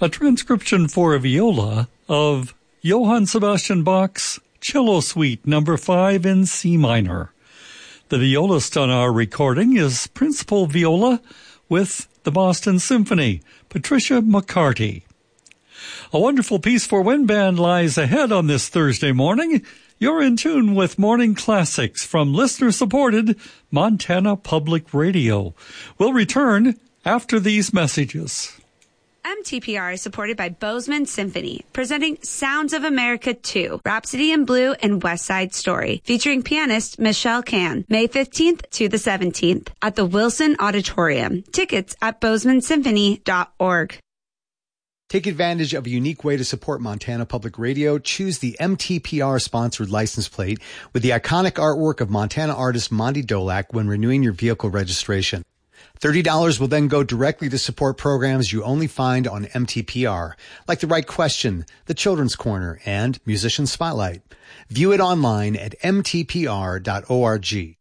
a transcription for a viola of Johann Sebastian Bach's Cello Suite No. 5 in C minor. The violist on our recording is principal viola with the Boston Symphony, Patricia McCarty. A wonderful piece for wind band lies ahead on this Thursday morning. You're in tune with Morning Classics from listener-supported Montana Public Radio. We'll return after these messages. MTPR is supported by Bozeman Symphony, presenting Sounds of America 2, Rhapsody in Blue and West Side Story, featuring pianist Michelle Can, May 15th to the 17th at the Wilson Auditorium. Tickets at bozemansymphony.org. Take advantage of a unique way to support Montana Public Radio. Choose the MTPR-sponsored license plate with the iconic artwork of Montana artist Monty Dolak when renewing your vehicle registration. $30 will then go directly to support programs you only find on MTPR, like The Right Question, The Children's Corner, and Musician Spotlight. View it online at mtpr.org.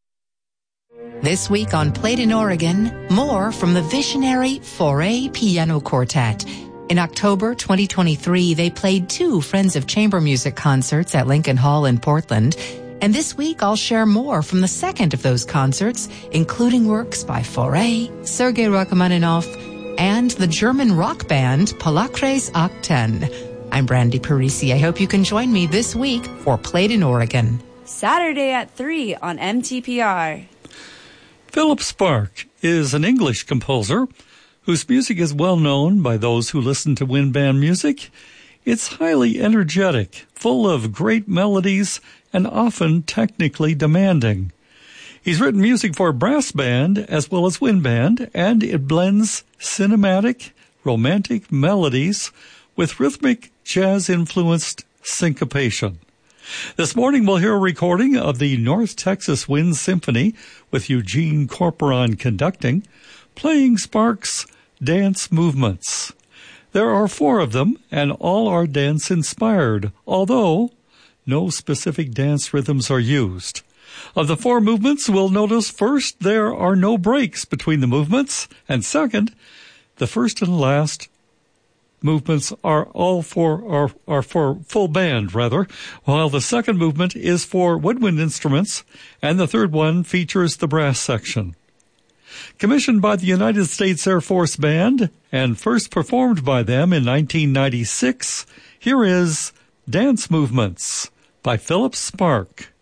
This week on Played in Oregon, more from the visionary Fauré Piano Quartet. In October 2023, they played 2 Friends of Chamber Music concerts at Lincoln Hall in Portland. And this week, I'll share more from the second of those concerts, including works by Fauré, Sergei Rachmaninoff, and the German rock band Palacres Octen. I'm Brandy Parisi. I hope you can join me this week for Played in Oregon. Saturday at 3 on MTPR. Philip Sparke is an English composer whose music is well known by those who listen to wind band music. It's highly energetic, full of great melodies, and often technically demanding. He's written music for brass band as well as wind band, and it blends cinematic, romantic melodies with rhythmic, jazz-influenced syncopation. This morning we'll hear a recording of the North Texas Wind Symphony with Eugene Corporon conducting, playing Sparke's dance movements. There are 4 of them, and all are dance-inspired, although no specific dance rhythms are used. Of the 4 movements, we'll notice first, there are no breaks between the movements, and second, the first and last movements are for full band, while the second movement is for woodwind instruments, and the third one features the brass section. Commissioned by the United States Air Force Band and first performed by them in 1996, here is Dance Movements by Philip Sparke.